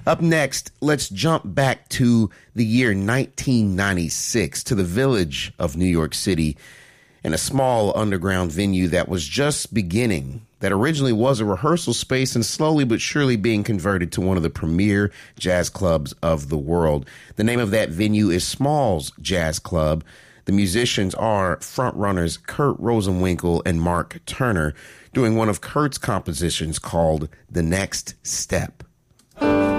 Up next, let's jump back to the year 1996 to the village of New York City in a small underground venue that was just beginning, that originally was a rehearsal space and slowly but surely being converted to one of the premier jazz clubs of the world. The name of that venue is Smalls Jazz Club. The musicians are frontrunners Kurt Rosenwinkel and Mark Turner, doing one of Kurt's compositions called The Next Step.